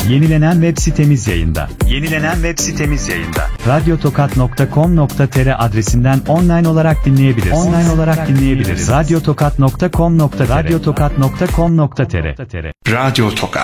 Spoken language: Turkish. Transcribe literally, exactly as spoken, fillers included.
Yenilenen web sitemiz yayında. Yenilenen web sitemiz yayında. radyotokat nokta com nokta tr adresinden online olarak dinleyebiliriz. Online olarak dinleyebiliriz. radyotokat nokta com nokta tr radyotokat nokta com nokta tr Radyo Tokat.